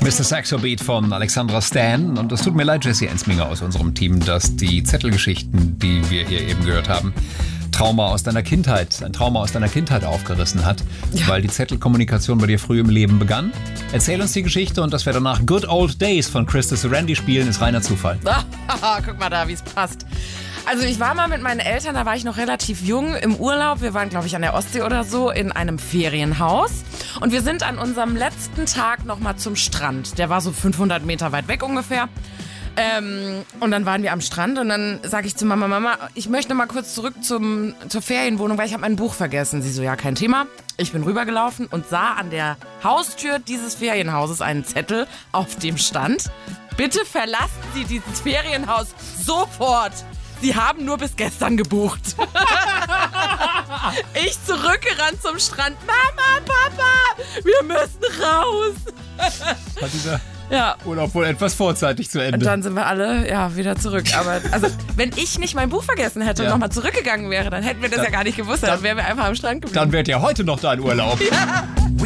Mr. Saxo Beat von Alexandra Stan. Und es tut mir leid, Jessie Ensminger aus unserem Team, dass die Zettelgeschichten, die wir hier eben gehört haben, ein Trauma aus deiner Kindheit aufgerissen hat, weil die Zettelkommunikation bei dir früh im Leben begann. Erzähl uns die Geschichte und dass wir danach Good Old Days von Christus Randy spielen, ist reiner Zufall. Guck mal da, wie es passt. Also ich war mal mit meinen Eltern, da war ich noch relativ jung, im Urlaub. Wir waren, glaube ich, an der Ostsee oder so, in einem Ferienhaus. Und wir sind an unserem letzten Tag nochmal zum Strand. Der war so 500 Meter weit weg ungefähr. Und dann waren wir am Strand und dann sage ich zu Mama, ich möchte mal kurz zurück zur Ferienwohnung, weil ich habe mein Buch vergessen. Sie so, ja, kein Thema. Ich bin rübergelaufen und sah an der Haustür dieses Ferienhauses einen Zettel, auf dem stand: Bitte verlassen Sie dieses Ferienhaus sofort. Sie haben nur bis gestern gebucht. Ich zurückgerannt zum Strand. Mama, Papa, wir müssen raus. Hat dieser Urlaub wohl etwas vorzeitig zu Ende. Und dann sind wir alle wieder zurück. Aber also, wenn ich nicht mein Buch vergessen hätte und nochmal zurückgegangen wäre, dann hätten wir das ja gar nicht gewusst. Dann wären wir einfach am Strand geblieben. Dann wärt ja heute noch dein Urlaub. Ja.